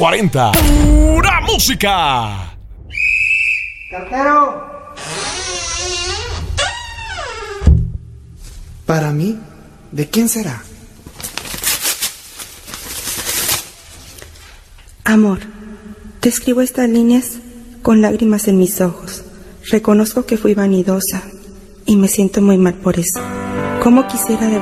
40. ¡Pura música! ¡Cartero! Para mí, ¿de quién será? Amor, te escribo estas líneas con lágrimas en mis ojos. Reconozco que fui vanidosa y me siento muy mal por eso. ¿Cómo quisiera de